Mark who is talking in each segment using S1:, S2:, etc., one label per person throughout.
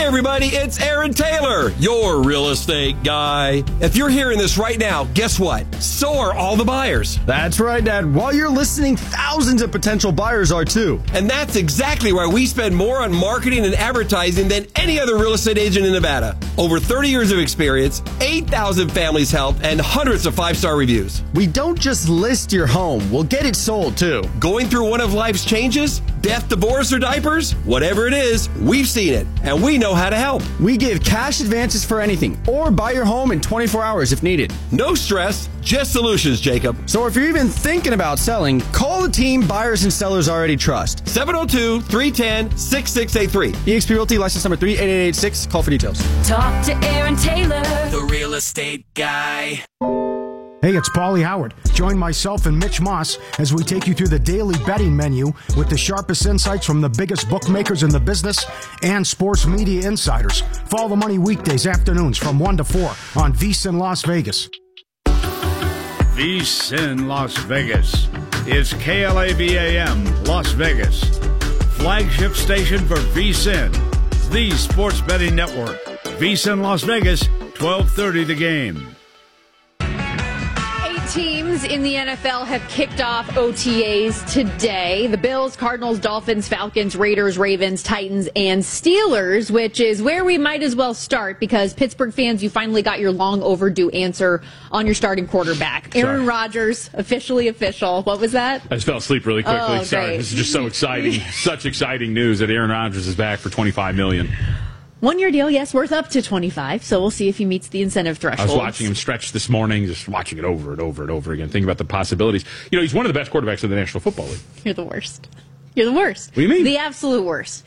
S1: everybody, it's Aaron Taylor, your real estate guy. If you're hearing this right now, guess what? So are all the buyers.
S2: That's right, Dad. While you're listening, thousands of potential buyers are too.
S1: And that's exactly why we spend more on marketing and advertising than any other real estate agent in Nevada. Over 30 years of experience, 8,000 families helped, and hundreds of 5-star reviews.
S2: We don't just list your home, we'll get it sold too.
S1: Going through one of life's changes? Death, divorce, or diapers? Whatever it is, we've seen it, and we know how to help.
S2: We give cash advances for anything, or buy your home in 24 hours if needed.
S1: No stress, just solutions, Jacob.
S2: So if you're even thinking about selling, call the team buyers and sellers already trust.
S1: 702-310-6683.
S2: eXp Realty, license number 38886. Call for details.
S3: Talk to Aaron Taylor,
S4: the real estate guy.
S5: Hey, it's Paulie Howard. Join myself and Mitch Moss as we take you through the daily betting menu with the sharpest insights from the biggest bookmakers in the business and sports media insiders. Follow the money weekdays afternoons from 1 to 4 on VSiN Las Vegas.
S6: VSiN Las Vegas is KLABAM Las Vegas, flagship station for VSiN, the sports betting network. VSiN Las Vegas, 12:30 the game.
S7: Teams in the NFL have kicked off OTAs today. The Bills, Cardinals, Dolphins, Falcons, Raiders, Ravens, Titans, and Steelers, which is where we might as well start because Pittsburgh fans, you finally got your long overdue answer on your starting quarterback. Aaron Rodgers, officially official. What was that?
S8: I just fell asleep really quickly.
S7: Oh,
S8: Sorry.
S7: great.
S8: This is just so exciting. Such exciting news that Aaron Rodgers is back for $25 million.
S7: 1-year deal, yes, worth up to 25. So we'll see if he meets the incentive threshold.
S8: I was watching him stretch this morning, just watching it over and over and over again, thinking about the possibilities. You know, he's one of the best quarterbacks in the National Football League.
S7: You're the worst. You're the worst.
S8: What do you mean?
S7: The absolute worst.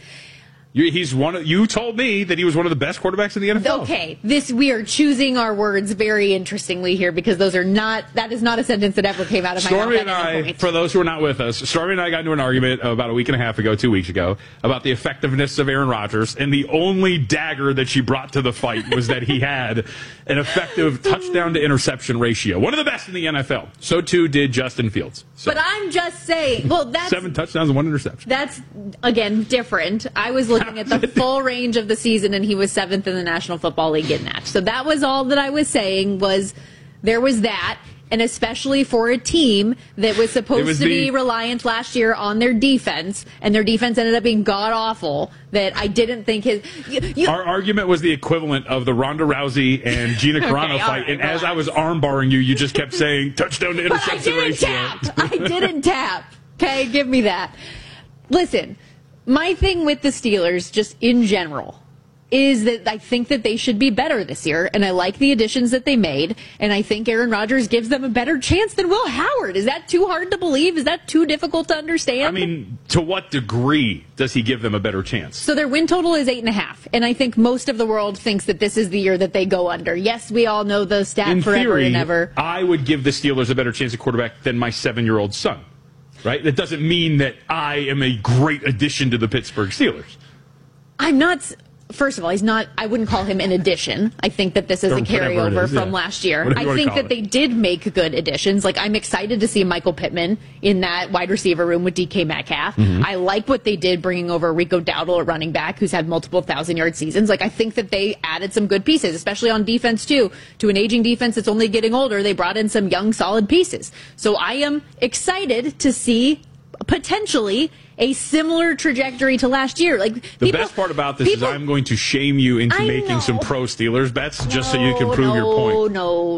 S8: He's one of, you told me that he was one of the best quarterbacks in the NFL.
S7: Okay, we are choosing our words very interestingly here because that is not a sentence that ever came out of my mouth.
S8: Stormy and I, for those who are not with us, Stormy and I got into an argument about a week and a half ago, 2 weeks ago, about the effectiveness of Aaron Rodgers, and the only dagger that she brought to the fight was that he had an effective touchdown to interception ratio. One of the best in the NFL. So too did Justin Fields. So,
S7: but I'm just saying, well, that's
S8: 7 touchdowns and 1 interception.
S7: That's, again, different. I was looking at the full range of the season, and he was 7th in the National Football League in that. So that was all that I was saying was there was that, and especially for a team that was supposed to be reliant last year on their defense, and their defense ended up being god-awful, that I didn't think
S8: Our argument was the equivalent of the Ronda Rousey and Gina Carano fight, and as I was armbarring you, you just kept saying, touchdown to interception ratio.
S7: I didn't tap. Okay, give me that. Listen, my thing with the Steelers, just in general, is that I think that they should be better this year, and I like the additions that they made, and I think Aaron Rodgers gives them a better chance than Will Howard. Is that too hard to believe? Is that too difficult to understand?
S8: I mean, to what degree does he give them a better chance?
S7: So their win total is 8.5, and I think most of the world thinks that this is the year that they go under. Yes, we all know the stat
S8: in
S7: forever
S8: theory,
S7: and ever.
S8: I would give the Steelers a better chance at quarterback than my 7-year-old son. Right? That doesn't mean that I am a great addition to the Pittsburgh Steelers.
S7: I'm not. First of all, he's not. I wouldn't call him an addition. I think that this is a carryover from last year. I think that they did make good additions. Like, I'm excited to see Michael Pittman in that wide receiver room with DK Metcalf. Mm-hmm. I like what they did bringing over Rico Dowdle at running back, who's had multiple 1,000-yard seasons. Like, I think that they added some good pieces, especially on defense, too. To an aging defense that's only getting older, they brought in some young, solid pieces. So I am excited to see potentially a similar trajectory to last year. Like,
S8: the best part about this is I'm going to shame you into making some pro Steelers bets just so you can prove your point.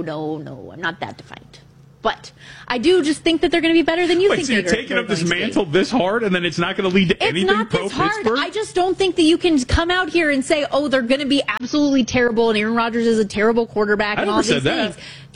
S7: No. I'm not that defiant. But I do just think that they're going to be better than you think.
S8: So you're taking up this mantle this hard, and then it's not going to lead to anything pro Pittsburgh?
S7: It's not this hard. I just don't think that you can come out here and say, oh, they're going to be absolutely terrible, and Aaron Rodgers is a terrible quarterback, and all these things.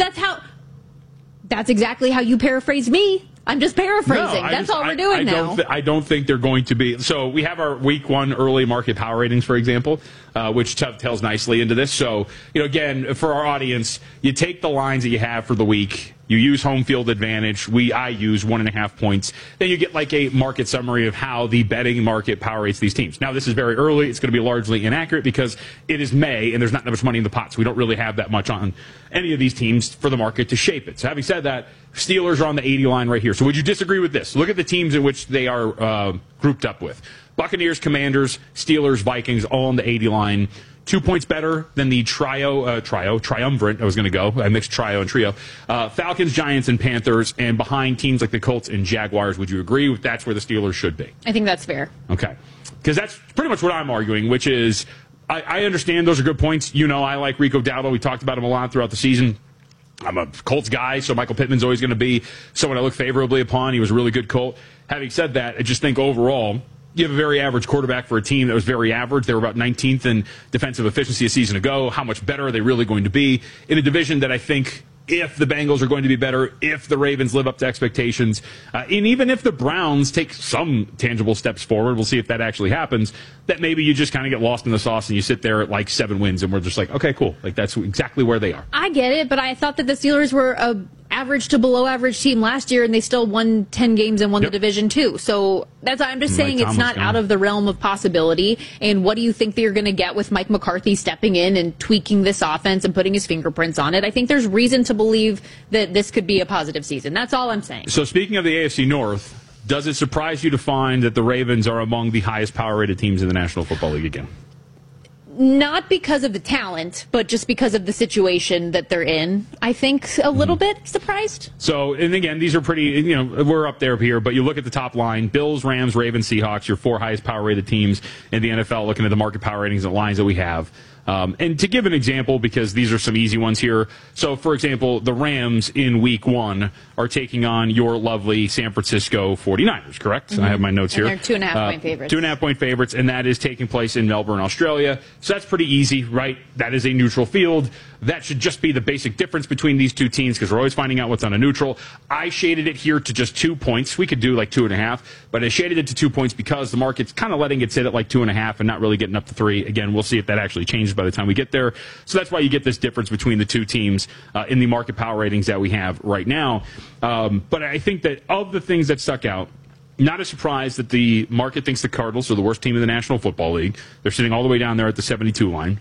S7: That's exactly how you paraphrased me. I'm just paraphrasing. That's all we're doing now.
S8: I don't think they're going to be. So we have our week 1 early market power ratings, for example, which tells nicely into this. So, again, for our audience, you take the lines that you have for the week. You use home field advantage. I use 1.5 points. Then you get like a market summary of how the betting market power rates these teams. Now, this is very early. It's going to be largely inaccurate because it is May and there's not that much money in the pot. So we don't really have that much on any of these teams for the market to shape it. So having said that, Steelers are on the 80 line right here. So would you disagree with this? Look at the teams in which they are grouped up with. Buccaneers, Commanders, Steelers, Vikings, all on the 80 line. 2 points better than the triumvirate. I was going to go. I mixed trio and trio. Falcons, Giants, and Panthers, and behind teams like the Colts and Jaguars. Would you agree that's where the Steelers should be?
S7: I think that's fair.
S8: Okay. Because that's pretty much what I'm arguing, which is I understand those are good points. You know, I like Rico Dowdle. We talked about him a lot throughout the season. I'm a Colts guy, so Michael Pittman's always going to be someone I look favorably upon. He was a really good Colt. Having said that, I just think overall, you have a very average quarterback for a team that was very average. They were about 19th in defensive efficiency a season ago. How much better are they really going to be in a division that I think if the Bengals are going to be better, if the Ravens live up to expectations, and even if the Browns take some tangible steps forward, we'll see if that actually happens, that maybe you just kind of get lost in the sauce and you sit there at like 7 wins and we're just like, okay, cool. Like that's exactly where they are.
S7: I get it, but I thought that the Steelers were a average to below average team last year and they still won 10 games and won the division too. So that's I'm just saying it's not out of the realm of possibility. And what do you think they're going to get with Mike McCarthy stepping in and tweaking this offense and putting his fingerprints on it? I think there's reason to believe that this could be a positive season. That's all I'm saying.
S8: So speaking of the AFC North, does it surprise you to find that the Ravens are among the highest power-rated teams in the National Football League again?
S7: Not because of the talent, but just because of the situation that they're in. I think a little bit surprised.
S8: So, and again, these are pretty, we're up there here, but you look at the top line, Bills, Rams, Ravens, Seahawks, your 4 highest power-rated teams in the NFL, looking at the market power ratings and lines that we have. And to give an example, because these are some easy ones here. So, for example, the Rams in Week 1 are taking on your lovely San Francisco 49ers, correct? Mm-hmm. I have my notes here.
S7: And they're 2.5-point favorites.
S8: 2.5-point favorites, and that is taking place in Melbourne, Australia. So that's pretty easy, right? That is a neutral field. That should just be the basic difference between these two teams because we're always finding out what's on a neutral. I shaded it here to just 2 points. We could do like 2.5, but I shaded it to 2 points because the market's kind of letting it sit at like 2.5 and not really getting up to 3. Again, we'll see if that actually changes by the time we get there. So that's why you get this difference between the two teams in the market power ratings that we have right now. But I think that of the things that stuck out, not a surprise that the market thinks the Cardinals are the worst team in the National Football League. They're sitting all the way down there at the 72 line.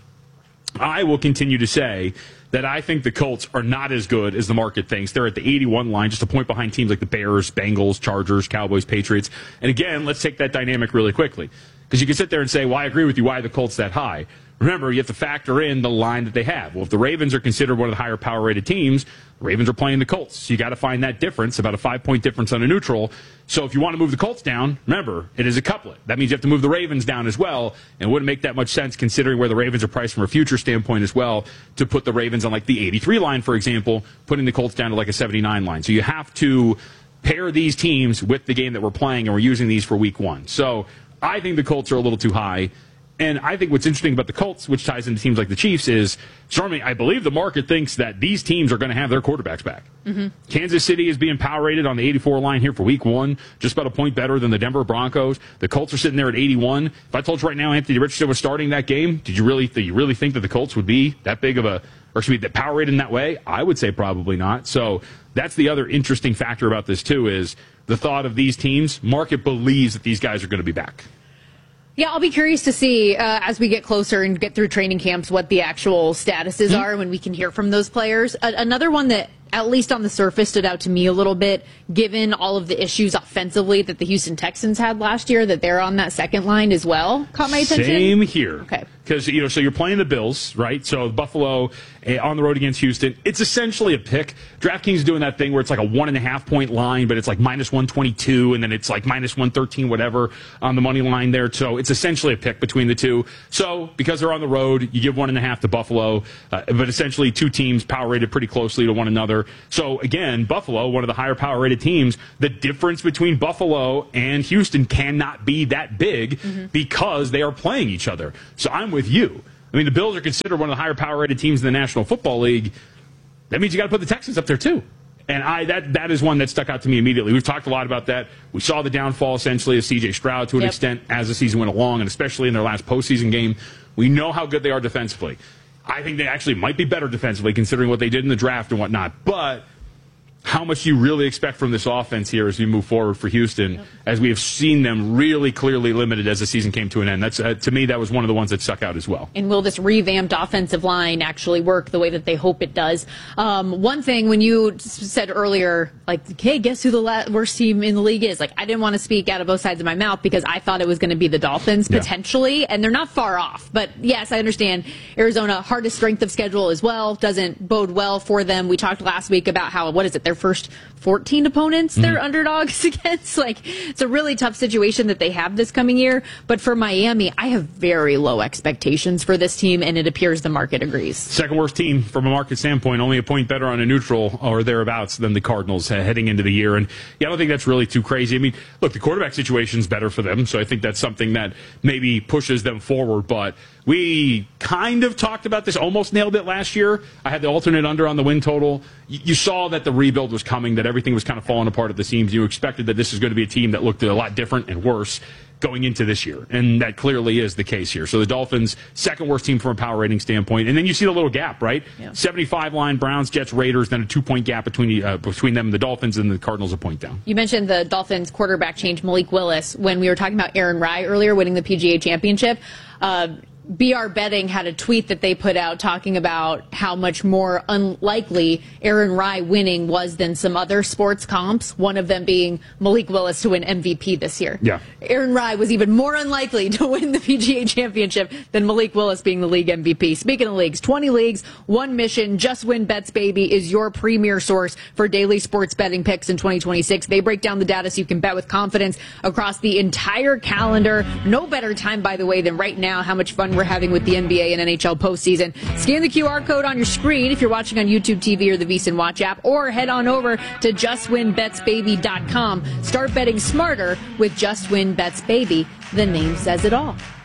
S8: I will continue to say that I think the Colts are not as good as the market thinks. They're at the 81 line, just a point behind teams like the Bears, Bengals, Chargers, Cowboys, Patriots. And again, let's take that dynamic really quickly. Because you can sit there and say, well, I agree with you, why are the Colts that high? Remember, you have to factor in the line that they have. Well, if the Ravens are considered one of the higher power-rated teams, the Ravens are playing the Colts. So you got to find that difference, about a 5-point difference on a neutral. So if you want to move the Colts down, remember, it is a couplet. That means you have to move the Ravens down as well. And it wouldn't make that much sense considering where the Ravens are priced from a future standpoint as well to put the Ravens on like the 83 line, for example, putting the Colts down to like a 79 line. So you have to pair these teams with the game that we're playing, and we're using these for Week 1. So I think the Colts are a little too high. And I think what's interesting about the Colts, which ties into teams like the Chiefs, is, Stormy, I believe the market thinks that these teams are going to have their quarterbacks back. Mm-hmm. Kansas City is being power rated on the 84 line here for Week 1, just about a point better than the Denver Broncos. The Colts are sitting there at 81. If I told you right now Anthony Richardson was starting that game, did you really think that the Colts would be that big of a, or should be that power rated in that way? I would say probably not. So that's the other interesting factor about this too, is the thought of these teams. Market believes that these guys are going to be back.
S7: Yeah, I'll be curious to see as we get closer and get through training camps what the actual statuses are when we can hear from those players. Another one that, at least on the surface, stood out to me a little bit, given all of the issues offensively that the Houston Texans had last year, that they're on that second line as well, caught my attention.
S8: Same here.
S7: Okay.
S8: Because, so you're playing the Bills, right? So Buffalo on the road against Houston. It's essentially a pick. DraftKings is doing that thing where it's like a 1.5-point line, but it's like minus 122, and then it's like minus 113, whatever, on the money line there. So it's essentially a pick between the two. So because they're on the road, you give 1.5 to Buffalo, but essentially two teams power rated pretty closely to one another. So again, Buffalo, one of the higher power rated teams, the difference between Buffalo and Houston cannot be that big because they are playing each other. So I'm with you. I mean, the Bills are considered one of the higher power rated teams in the National Football League. That means you got to put the Texans up there too. And that is one that stuck out to me immediately. We've talked a lot about that. We saw the downfall essentially of C.J. Stroud to an extent as the season went along, and especially in their last postseason game. We know how good they are defensively. I think they actually might be better defensively considering what they did in the draft and whatnot. But how much do you really expect from this offense here as we move forward for Houston, as we have seen them really clearly limited as the season came to an end. That's to me, that was one of the ones that stuck out as well.
S7: And will this revamped offensive line actually work the way that they hope it does? One thing, when you said earlier, like, hey, guess who the worst team in the league is? Like, I didn't want to speak out of both sides of my mouth because I thought it was going to be the Dolphins potentially, and they're not far off. But yes, I understand Arizona, hardest strength of schedule as well, doesn't bode well for them. We talked last week about how, what is it, their first 14 opponents they're underdogs against. Like, it's a really tough situation that they have this coming year. But for Miami, I have very low expectations for this team, and it appears the market agrees.
S8: Second worst team from a market standpoint, only a point better on a neutral or thereabouts than the Cardinals heading into the year. And yeah, I don't think that's really too crazy. I mean, look, the quarterback situation's better for them, so I think that's something that maybe pushes them forward. But we kind of talked about this, almost nailed it last year. I had the alternate under on the win total. You saw that the rebuild was coming, that everything was kind of falling apart at the seams. You expected that this is going to be a team that looked a lot different and worse going into this year, and that clearly is the case here. So the Dolphins, second worst team from a power rating standpoint, and then you see the little gap, right? Yeah. 75 line, Browns, Jets, Raiders, then a 2-point gap between them and the Dolphins, and the Cardinals a point down.
S7: You mentioned the Dolphins quarterback change, Malik Willis, when we were talking about Aaron Rye earlier winning the PGA Championship. BR Betting had a tweet that they put out talking about how much more unlikely Aaron Rye winning was than some other sports comps, one of them being Malik Willis to win MVP this year.
S8: Yeah.
S7: Aaron Rye was even more unlikely to win the PGA Championship than Malik Willis being the league MVP. Speaking of leagues, 20 leagues, one mission. Just Win Bets, baby, is your premier source for daily sports betting picks in 2026. They break down the data so you can bet with confidence across the entire calendar. No better time, by the way, than right now. How much fun we're having with the NBA and NHL postseason. Scan the QR code on your screen if you're watching on YouTube TV or the VSiN Watch app, or head on over to JustWinBetsBaby.com. Start betting smarter with Just Win Bets Baby. The name says it all.